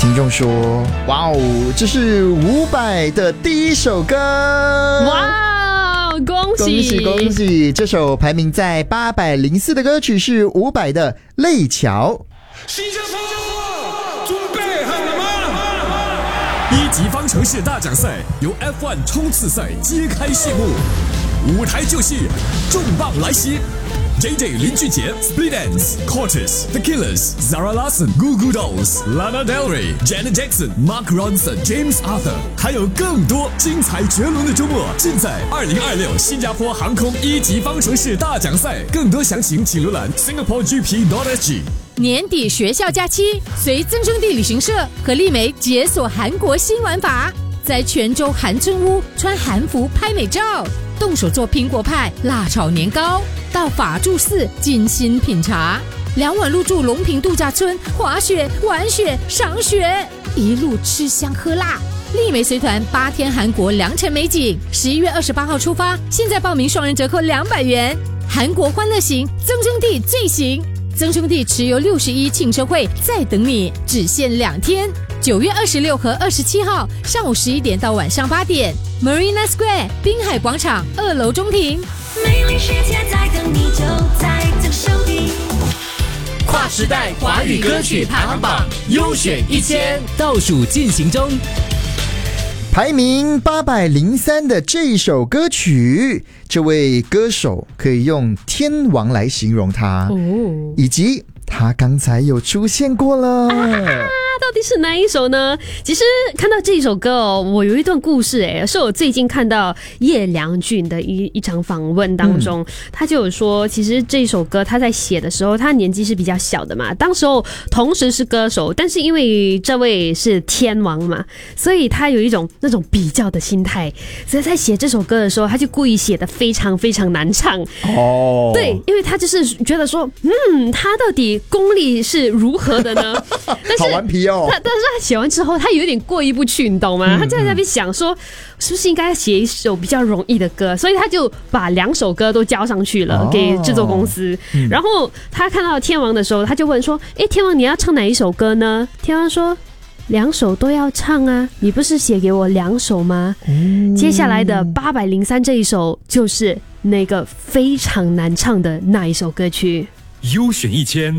听众说：“哇哦，这是伍佰的第一首歌！ 哇，恭喜恭喜恭喜！这首排名在804的歌曲是伍佰的《泪桥》。” 新加坡，准备好了吗？ 一级方程式大奖赛由 F1 冲刺赛揭开序幕，舞台就是重磅来袭。JJ 林俊杰、Split Enz、Cortez、The Killers、Zara Larsson、Goo Goo Dolls、Lana Del Rey、Janet Jackson、Mark Ronson、James Arthur， 还有更多精彩绝伦的周末，尽在2026新加坡航空一级方程式大奖赛。更多详情请浏览 singaporegp.sg。 年底学校假期，随增中地旅行社和丽梅解锁韩国新玩法，在泉州韩村屋穿韩服拍美照，动手做苹果派、辣炒年糕，到法住寺精心品茶，2晚入住龙坪度假村，滑雪、玩雪、赏雪，一路吃香喝辣。丽梅随团8天韩国良辰美景，11月28号出发，现在报名双人折扣200元。韩国欢乐行，增中地最行。增兄弟持有61庆车会在等你，只限2天，9月26和27号上午11点到晚上8点 Marina Square 滨海广场2楼中庭。 美丽世界在等你，就在增兄弟。 跨时代华语歌曲排行榜优选1000倒数进行中。 排名803的这一首歌曲，这位歌手可以用天王来形容他，以及他刚才有出现过了。 到底是哪一首呢？其实看到这首歌哦，我有一段故事是我最近看到叶良俊的一场访问当中，他就有说，其实这首歌他在写的时候，他年纪是比较小的嘛，当时候同时是歌手，但是因为这位是天王嘛，所以他有一种那种比较的心态，所以在写这首歌的时候，他就故意写得非常非常难唱。对，因为他就是觉得说，他到底功力是如何的呢？但是好顽皮哦。 但是他写完之后，他有点过意不去，你懂吗？他在那边想说，是不是应该写一首比较容易的歌？所以他就把2首歌都交上去了给制作公司。然后他看到天王的时候，他就问说：“天王，你要唱哪一首歌呢？”天王说：“2首都要唱啊，你不是写给我2首吗？”接下来的803这一首就是那个非常难唱的那一首歌曲。 优选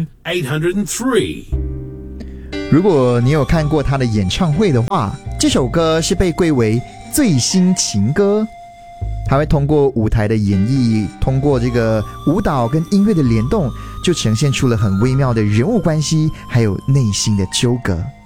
803。 如果你有看过他的演唱会的话，这首歌是被归为最新情歌。他会通过舞台的演绎，通过这个舞蹈跟音乐的联动，就呈现出了很微妙的人物关系，还有内心的纠葛。